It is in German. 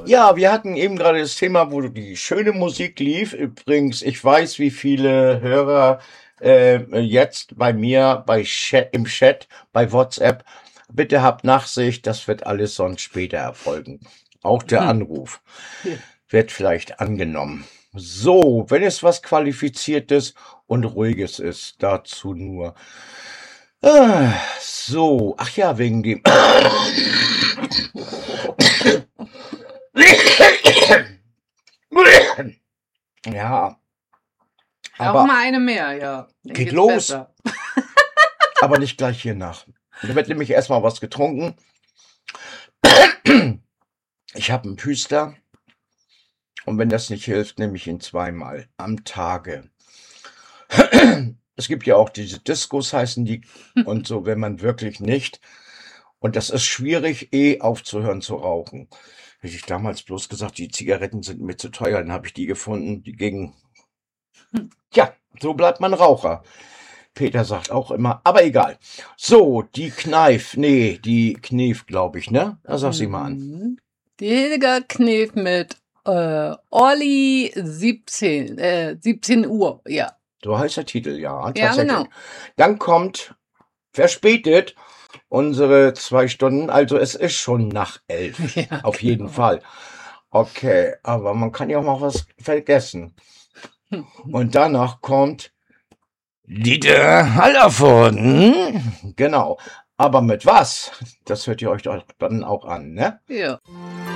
Ja, wir hatten eben gerade das Thema, wo die schöne Musik lief. Übrigens, ich weiß, wie viele Hörer jetzt bei mir im Chat, bei WhatsApp, bitte habt Nachsicht, das wird alles sonst später erfolgen. Auch der Anruf Ja. wird vielleicht angenommen. So, wenn es was Qualifiziertes und Ruhiges ist, dazu nur. So, ach ja, wegen dem. Ja, Auch aber mal eine mehr, ja. Dann geht geht's los. besser. Aber nicht gleich hier nach. Da wird nämlich erstmal was getrunken. Ich habe einen Püster und wenn das nicht hilft, nehme ich ihn zweimal am Tage. Es gibt ja auch diese Diskos, heißen die, und so, wenn man wirklich nicht. Und das ist schwierig, aufzuhören zu rauchen. Hätte ich damals bloß gesagt, die Zigaretten sind mir zu teuer, dann habe ich die gefunden, die gingen. Ja, so bleibt man Raucher. Peter sagt auch immer, aber egal. So, die Kneif, glaube ich, ne? Da sag sie mal an. Mhm. Jäger Knef mit Olli 17 Uhr, ja. So heißt der Titel, ja, Ja, tatsächlich. genau. Dann kommt verspätet unsere 2 Stunden, also es ist schon nach 11, Ja, auf jeden genau. Fall. Okay, aber man kann ja auch mal was vergessen. Und danach kommt Dieter Hallervorden. Genau. Aber mit was? Das hört ihr euch doch dann auch an, ne? Ja.